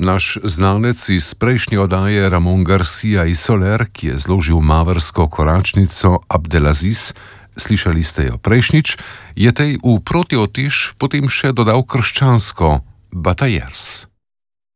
Naš znanec iz prejšnje oddaje Ramon Garcia iz Soler, ki je zložil mavrsko koračnico Abdelaziz, slišali ste jo prejšnjič, je tej v protiotež potem še dodal krščansko Batajers.